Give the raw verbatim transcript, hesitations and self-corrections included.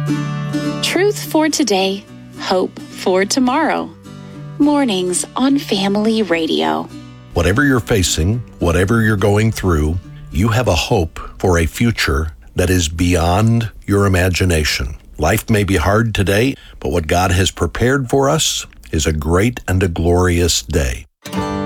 Truth for today, hope for tomorrow. Mornings on Family Radio. Whatever you're facing, whatever you're going through, you have a hope for a future that is beyond your imagination. Life may be hard today, but what God has prepared for us is a great and a glorious day.